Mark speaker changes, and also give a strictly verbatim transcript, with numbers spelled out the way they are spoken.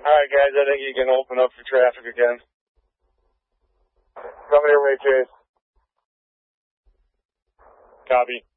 Speaker 1: Alright, guys, I think you can open up for traffic again.
Speaker 2: Coming your way, Chase.
Speaker 1: Copy.